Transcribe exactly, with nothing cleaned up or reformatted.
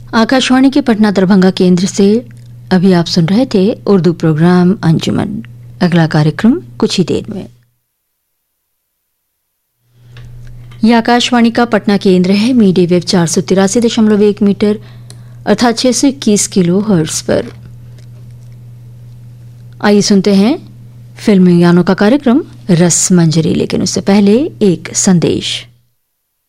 आकाशवाणी के पटना दरभंगा केंद्र से अभी आप सुन रहे थे उर्दू प्रोग्राम अंजुमन। अगला कार्यक्रम कुछ ही देर में। यह आकाशवाणी का पटना केंद्र है। मीडिया वेव चार सौ तिरासी दशमलव एक मीटर अर्थात छह सौ इक्कीस किलो हर्ट्ज पर। आइए सुनते हैं फिल्मी गानों का कार्यक्रम रस मंजरी, लेकिन उससे पहले एक संदेश।